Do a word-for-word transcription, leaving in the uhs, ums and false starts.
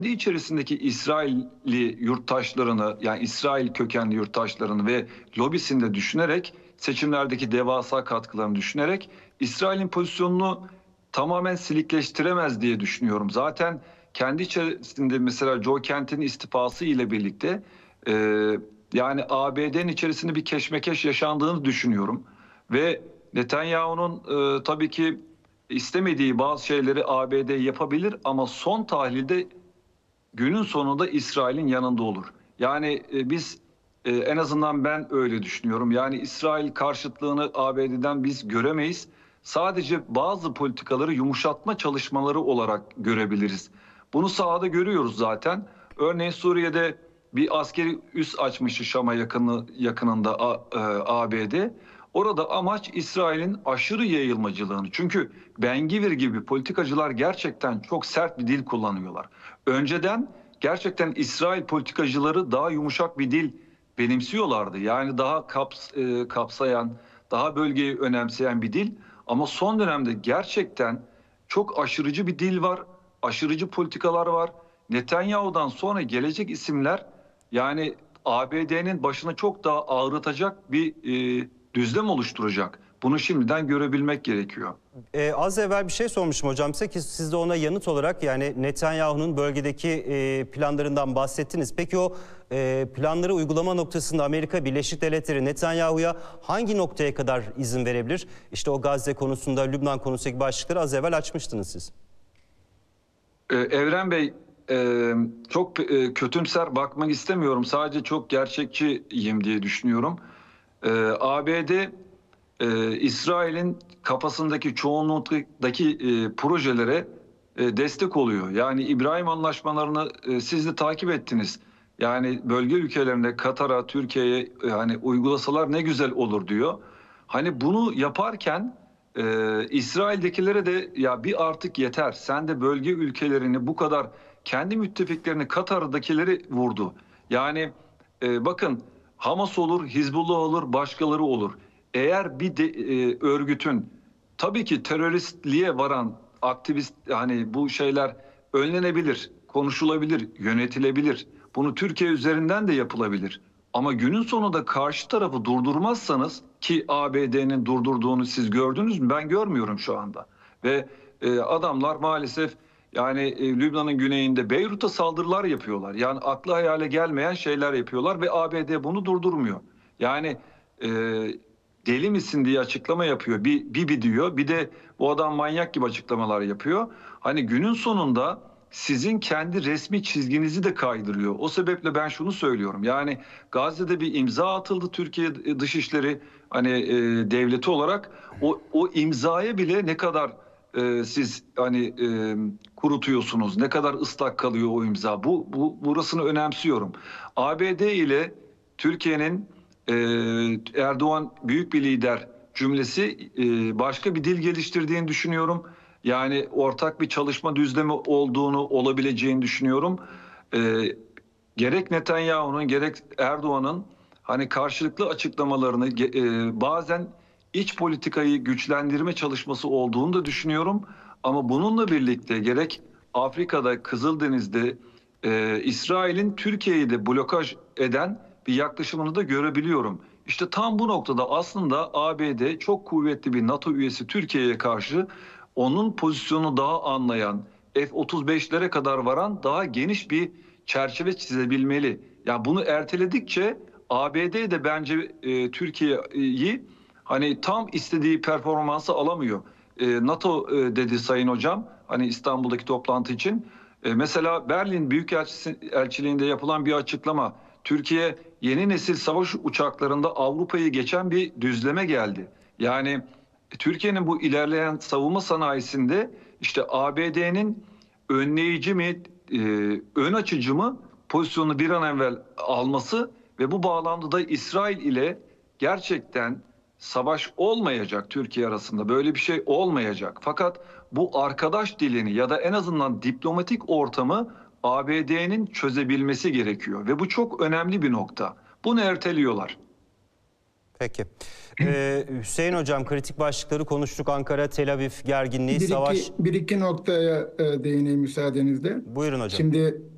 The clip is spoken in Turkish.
içerisindeki İsrailli yurttaşlarını, yani İsrail kökenli yurttaşlarını ve lobisini de düşünerek, seçimlerdeki devasa katkılarını düşünerek İsrail'in pozisyonunu tamamen silikleştiremez diye düşünüyorum. Zaten kendi içerisinde mesela Joe Kent'in istifası ile birlikte e, yani A B D'nin içerisinde bir keşmekeş yaşandığını düşünüyorum. Ve Netanyahu'nun e, tabii ki istemediği bazı şeyleri A B D yapabilir ama son tahlilde günün sonunda İsrail'in yanında olur. Yani e, biz e, en azından ben öyle düşünüyorum. Yani İsrail karşıtlığını A B D'den biz göremeyiz. Sadece bazı politikaları yumuşatma çalışmaları olarak görebiliriz. Bunu sahada görüyoruz zaten. Örneğin Suriye'de bir askeri üs açmıştı Şam'a yakını, yakınında A, e, A B D. Orada amaç İsrail'in aşırı yayılmacılığını. Çünkü Ben Gvir gibi politikacılar gerçekten çok sert bir dil kullanıyorlar. Önceden gerçekten İsrail politikacıları daha yumuşak bir dil benimsiyorlardı. Yani daha kaps, e, kapsayan, daha bölgeyi önemseyen bir dil. Ama son dönemde gerçekten çok aşırıcı bir dil var, aşırıcı politikalar var. Netanyahu'dan sonra gelecek isimler yani A B D'nin başına çok daha ağrıtacak bir e, düzlem oluşturacak. Bunu şimdiden görebilmek gerekiyor. Ee, az evvel bir şey sormuşum hocam size ki siz de ona yanıt olarak yani Netanyahu'nun bölgedeki e, planlarından bahsettiniz. Peki o e, planları uygulama noktasında Amerika Birleşik Devletleri Netanyahu'ya hangi noktaya kadar izin verebilir? İşte o Gazze konusunda, Lübnan konusundaki başlıkları az evvel açmıştınız siz. Ee, Evren Bey, e, çok e, kötümser bakmak istemiyorum. Sadece çok gerçekçiyim diye düşünüyorum. Ee, A B D, e, İsrail'in kafasındaki çoğunluktaki e, projelere e, destek oluyor. Yani İbrahim Anlaşmalarını e, siz de takip ettiniz. Yani bölge ülkelerinde Katar'a, Türkiye'ye e, hani uygulasalar ne güzel olur diyor. Hani bunu yaparken e, İsrail'dekilere de ya bir artık yeter. Sen de bölge ülkelerini bu kadar kendi müttefiklerini Katar'dakileri vurdu. Yani e, bakın Hamas olur, Hizbullah olur, başkaları olur. Eğer bir de, e, örgütün tabii ki teröristliğe varan aktivist hani bu şeyler önlenebilir, konuşulabilir, yönetilebilir. Bunu Türkiye üzerinden de yapılabilir. Ama günün sonunda karşı tarafı durdurmazsanız ki A B D'nin durdurduğunu siz gördünüz mü? Ben görmüyorum şu anda. Ve e, adamlar maalesef yani e, Lübnan'ın güneyinde Beyrut'a saldırılar yapıyorlar. Yani aklı hayale gelmeyen şeyler yapıyorlar ve A B D bunu durdurmuyor. Yani e, deli misin diye açıklama yapıyor. Bir Bibi diyor. Bir de bu adam manyak gibi açıklamalar yapıyor. Hani günün sonunda sizin kendi resmi çizginizi de kaydırıyor. O sebeple ben şunu söylüyorum. Yani Gazze'de bir imza atıldı Türkiye Dışişleri hani e, devleti olarak o o imzaya bile ne kadar e, siz hani e, kurutuyorsunuz, ne kadar ıslak kalıyor o imza. Bu bu burasını önemsiyorum. A B D ile Türkiye'nin e, Erdoğan büyük bir lider cümlesi e, başka bir dil geliştirdiğini düşünüyorum. Yani ortak bir çalışma düzlemi olduğunu, olabileceğini düşünüyorum. E, gerek Netanyahu'nun gerek Erdoğan'ın hani karşılıklı açıklamalarını e, bazen iç politikayı güçlendirme çalışması olduğunu da düşünüyorum. Ama bununla birlikte gerek Afrika'da, Kızıldeniz'de e, İsrail'in Türkiye'yi de blokaj eden bir yaklaşımını da görebiliyorum. İşte tam bu noktada aslında A B D çok kuvvetli bir NATO üyesi Türkiye'ye karşı onun pozisyonu daha anlayan, F otuz beşlere kadar varan daha geniş bir çerçeve çizebilmeli. Ya yani bunu erteledikçe A B D de bence e, Türkiye'yi hani tam istediği performansı alamıyor. E, NATO e, dedi Sayın Hocam hani İstanbul'daki toplantı için. E, mesela Berlin Büyükelçiliğinde yapılan bir açıklama. Türkiye yeni nesil savaş uçaklarında Avrupa'yı geçen bir düzleme geldi. Yani Türkiye'nin bu ilerleyen savunma sanayisinde işte A B D'nin önleyici mi, e, ön açıcı mı pozisyonu bir an evvel alması ve bu bağlamda İsrail ile gerçekten savaş olmayacak Türkiye arasında. Böyle bir şey olmayacak. Fakat bu arkadaş dilini ya da en azından diplomatik ortamı A B D'nin çözebilmesi gerekiyor ve bu çok önemli bir nokta. Bunu erteliyorlar. Peki. Ee, Hüseyin Hocam kritik başlıkları konuştuk. Ankara, Tel Aviv gerginliği, bir savaş. Iki, bir iki noktaya e, değineyim müsaadenizle. Buyurun hocam. Şimdi